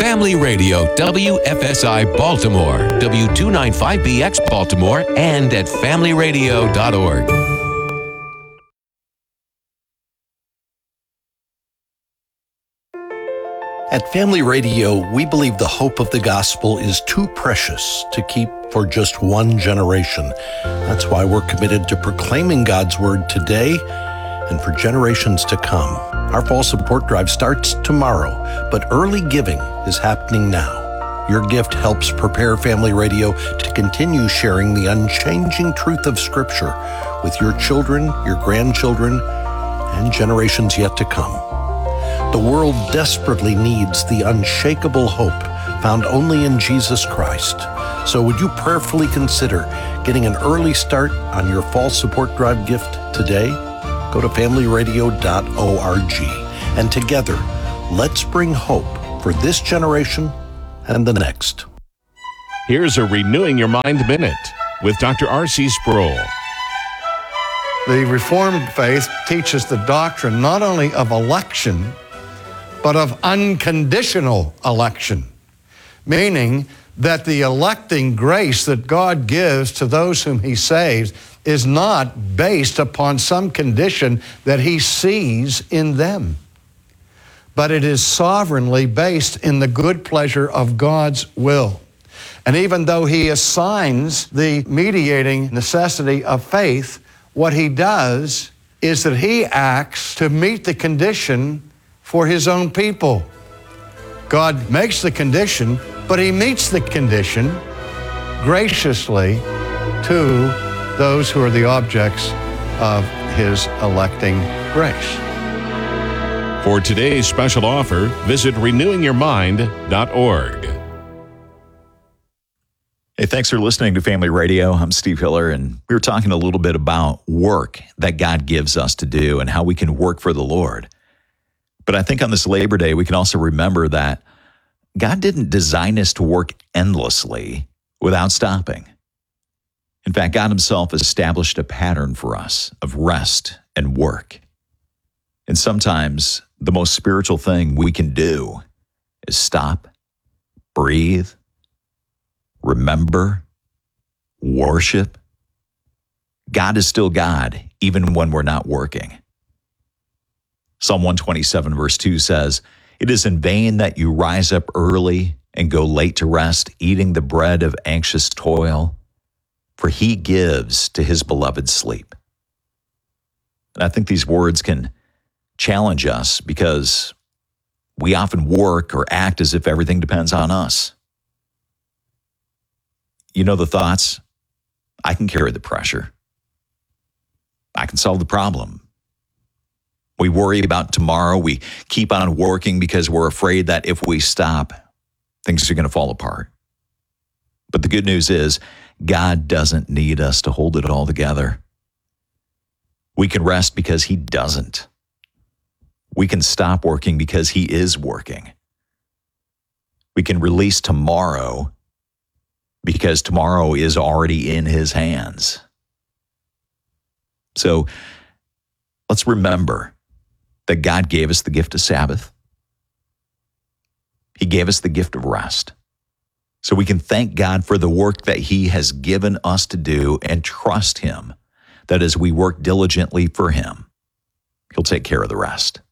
Family Radio, WFSI Baltimore, W295BX Baltimore, and at familyradio.org. At Family Radio, we believe the hope of the gospel is too precious to keep for just one generation. That's why we're committed to proclaiming God's word today and for generations to come. Our fall support drive starts tomorrow, but early giving is happening now. Your gift helps prepare Family Radio to continue sharing the unchanging truth of Scripture with your children, your grandchildren, and generations yet to come. The world desperately needs the unshakable hope found only in Jesus Christ. So would you prayerfully consider getting an early start on your fall support drive gift today? Go to familyradio.org, and together, let's bring hope for this generation and the next. Here's a Renewing Your Mind Minute with Dr. R.C. Sproul. The Reformed faith teaches the doctrine not only of election, but of unconditional election, meaning that the electing grace that God gives to those whom He saves is not based upon some condition that He sees in them, but it is sovereignly based in the good pleasure of God's will. And even though He assigns the mediating necessity of faith, what He does is that He acts to meet the condition for His own people. God makes the condition, but He meets the condition graciously to those who are the objects of His electing grace. For today's special offer, visit renewingyourmind.org. Hey, thanks for listening to Family Radio. I'm Steve Hiller, and we were talking a little bit about work that God gives us to do and how we can work for the Lord. But I think on this Labor Day, we can also remember that God didn't design us to work endlessly without stopping. In fact, God Himself has established a pattern for us of rest and work. And sometimes the most spiritual thing we can do is stop, breathe, remember, worship. God is still God, even when we're not working. Psalm 127 verse 2 says, "It is in vain that you rise up early and go late to rest, eating the bread of anxious toil, for He gives to His beloved sleep." And I think these words can challenge us because we often work or act as if everything depends on us. You know the thoughts? I can carry the pressure. I can solve the problem. We worry about tomorrow. We keep on working because we're afraid that if we stop, things are going to fall apart. But the good news is, God doesn't need us to hold it all together. We can rest because He doesn't. We can stop working because He is working. We can release tomorrow because tomorrow is already in His hands. So let's remember that God gave us the gift of Sabbath. He gave us the gift of rest. So we can thank God for the work that He has given us to do and trust Him that as we work diligently for Him, He'll take care of the rest.